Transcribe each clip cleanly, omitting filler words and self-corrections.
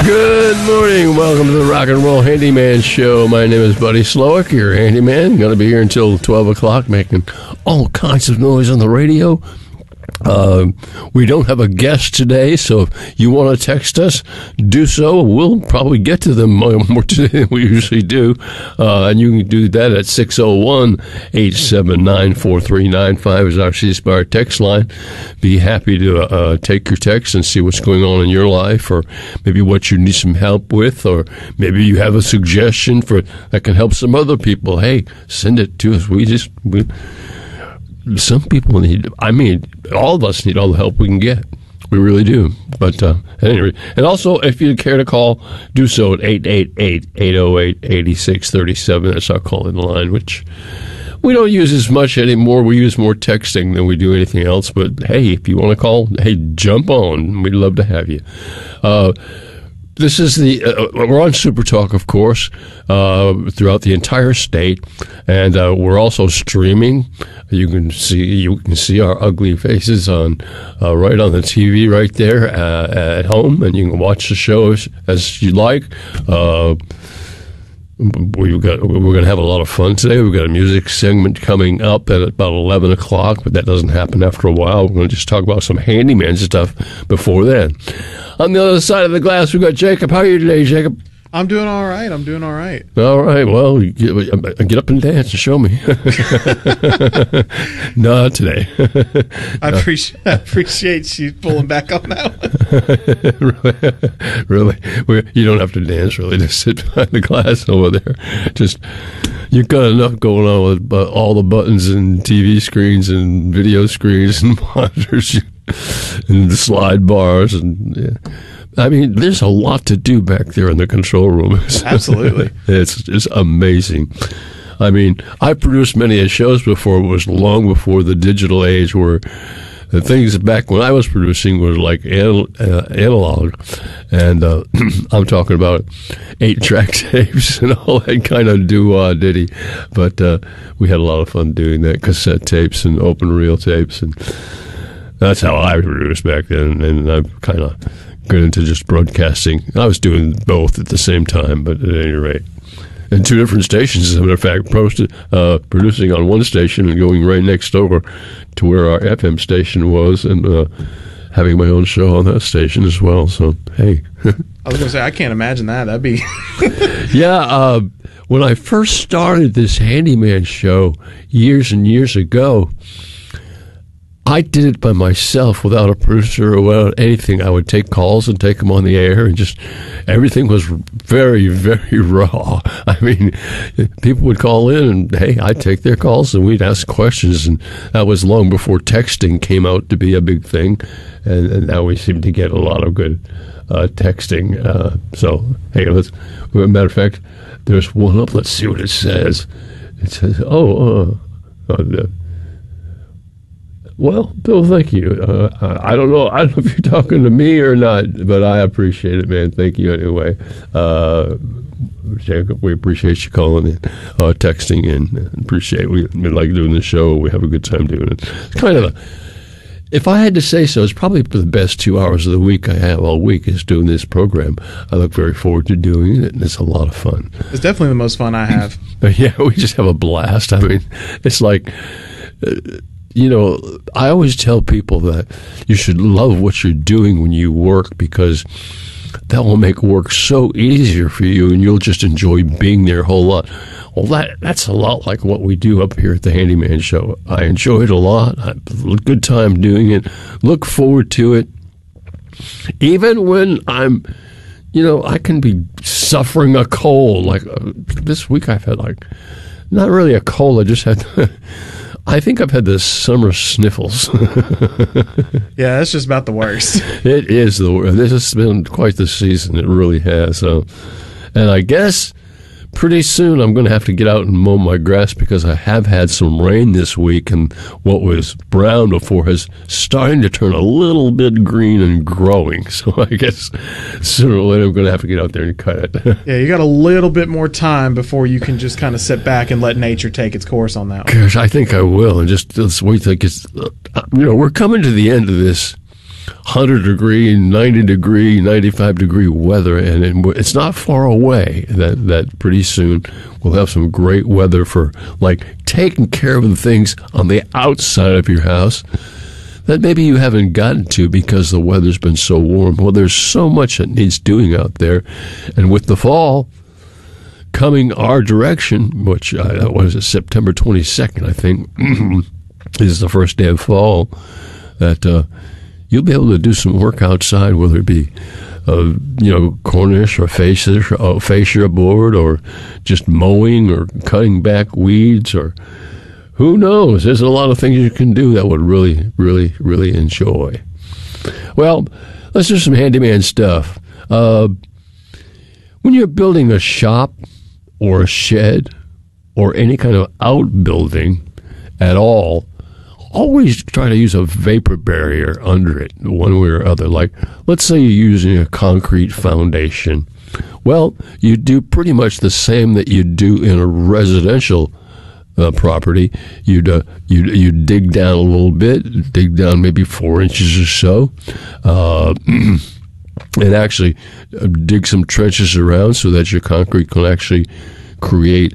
Good morning. Welcome to the Rock and Roll Handyman Show. My name is Buddy Slowick, your handyman. Going to be here until 12 o'clock making all kinds of noise on the radio. We don't have a guest today, so if you want to text us, do so. We'll probably get to them more today than we usually do. And you can do that at 601-879-4395 is our C-Spire text line. Be happy to take your text and see what's going on in your life, or maybe what you need some help with, or maybe you have a suggestion that can help some other people. Hey, send it to us. Some people need, all of us need all the help we can get. We really do. But anyway, and also, if you care to call, do so at 888-808-8637. That's our call-in line, which we don't use as much anymore. We use more texting than we do anything else. But, hey, if you want to call, hey, jump on. We'd love to have you. This is we're on Super Talk, of course, throughout the entire state, and we're also streaming. You can see our ugly faces on right on the TV right there at home, and you can watch the show as you like. We're going to have a lot of fun today. We've got a music segment coming up at about 11 o'clock, but that doesn't happen after a while. We're going to just talk about some handyman stuff before then. On the other side of the glass, we've got Jacob. How are you today, Jacob? I'm doing all right. All right. Well, get up and dance and show me. Not today. I appreciate you pulling back on that one. Really? You don't have to dance, really. Just sit behind the glass over there. You've got enough going on with all the buttons and TV screens and video screens and monitors and the slide bars and... Yeah. There's a lot to do back there in the control room. Absolutely. It's amazing. I produced many shows before. It was long before the digital age, where the things back when I was producing was like analog. And I'm talking about 8-track tapes and all that kind of doo-wah-diddy. But we had a lot of fun doing that, cassette tapes and open reel tapes. And that's how I produced back then. And I've kind of got into just broadcasting. I was doing both at the same time, but at any rate. And 2 different stations, as a matter of fact, producing on one station and going right next over to where our FM station was, and having my own show on that station as well. So, hey. I was going to say, I can't imagine that. That'd be... Yeah, when I first started this handyman show years and years ago, I did it by myself without a producer or without anything. I would take calls and take them on the air, and just everything was very, very raw. People would call in, and hey, I'd take their calls and we'd ask questions, and that was long before texting came out to be a big thing, and now we seem to get a lot of good texting. So, hey, as a matter of fact, there's one up. Let's see what it says. It says, well, Bill, thank you. I don't know if you're talking to me or not, but I appreciate it, man. Thank you anyway. Jacob, we appreciate you calling in, texting in. Appreciate it. We like doing the show. We have a good time doing it. It's kind of if I had to say so, it's probably the best 2 hours of the week I have all week is doing this program. I look very forward to doing it, and it's a lot of fun. It's definitely the most fun I have. Yeah, we just have a blast. It's like... I always tell people that you should love what you're doing when you work, because that will make work so easier for you, and you'll just enjoy being there a whole lot. Well, that's a lot like what we do up here at the Handyman Show. I enjoy it a lot. I have a good time doing it. Look forward to it. Even when I'm, I can be suffering a cold. Like this week I've had not really a cold. I just had... I think I've had the summer sniffles. Yeah, that's just about the worst. It is the worst. This has been quite the season. It really has. So, and I guess pretty soon I'm going to have to get out and mow my grass, because I have had some rain this week, and what was brown before is starting to turn a little bit green and growing. So I guess sooner or later I'm going to have to get out there and cut it. Yeah, you got a little bit more time before you can just kind of sit back and let nature take its course on that one. Gosh, I think I will, and just let's wait till it gets, we're coming to the end of this 100-degree, 90-degree, 95-degree weather, and it's not far away that pretty soon we'll have some great weather for, like, taking care of the things on the outside of your house that maybe you haven't gotten to because the weather's been so warm. Well, there's so much that needs doing out there, and with the fall coming our direction, which was it, September 22nd, I think, is the first day of fall, that you'll be able to do some work outside, whether it be, cornice or fascia board, or just mowing or cutting back weeds, or who knows? There's a lot of things you can do that would really, really, really enjoy. Well, let's do some handyman stuff. When you're building a shop or a shed or any kind of outbuilding at all, always try to use a vapor barrier under it, one way or other. Like, let's say you're using a concrete foundation. Well, you do pretty much the same that you do in a residential property. You dig down a little bit, dig down maybe 4 inches or so, and actually dig some trenches around so that your concrete can actually create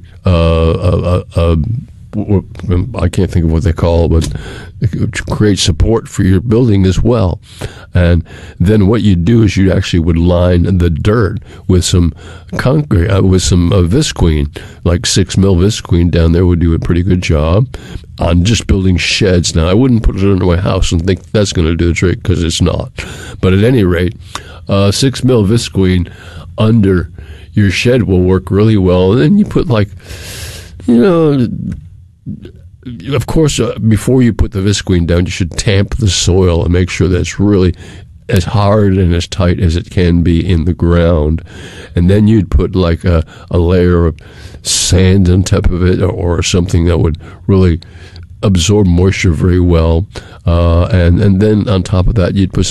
I can't think of what they call it, but create support for your building as well. And then what you do is you actually would line the dirt with some concrete, with some visqueen, like 6 mil visqueen down there would do a pretty good job on just building sheds. Now, I wouldn't put it under my house and think that's going to do the trick, because it's not. But at any rate, 6 mil visqueen under your shed will work really well. And then you put, like, of course, before you put the visqueen down, you should tamp the soil and make sure that it's really as hard and as tight as it can be in the ground. And then you'd put like a layer of sand on top of it, or something that would really absorb moisture very well. And then on top of that, you'd put